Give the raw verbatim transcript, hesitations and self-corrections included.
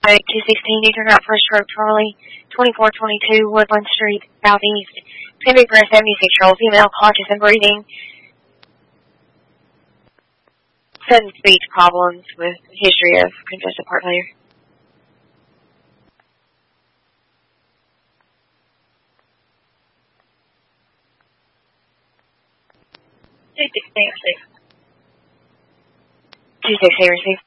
Code two sixteen, you turn out for a stroke Charlie, twenty-four twenty-two Woodland Street, Southeast. Pacific for a seventy-six-year-old female, conscious and breathing. Sudden speech problems with history of congestive heart failure. two sixteen, receive. two sixteen, receive.